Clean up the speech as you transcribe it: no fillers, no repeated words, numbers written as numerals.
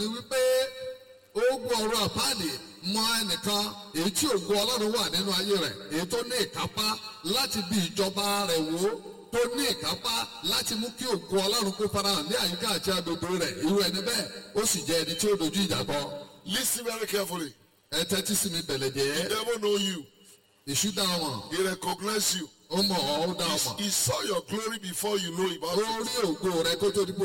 ni wípé ogun ọ̀rọ̀ àpáàdì mọ ẹnìkan èyí tí ògo Ọlọ́run wà nínú ayé rẹ̀ èyí tó ní ìkápá láti bí ìjọba rẹ̀ wò tó ní ìkápá láti mú kí ògo Ọlọ́run kó farahàn ní àyíká àti agbègbè rẹ̀ irú ẹni bẹ́ẹ̀ ó sì jẹ́ ẹni tí ó dojú ìjà kọ. Listen very carefully. ẹ tẹ́tí sí mi bẹ̀lẹ̀jẹ́. The devil know you. Èṣù dá wọn. He recognize you. Ó mọ̀ ọ́, ó dá wọn. He saw your glory before you know about it. Ó rí ògo rẹ kó tó di pé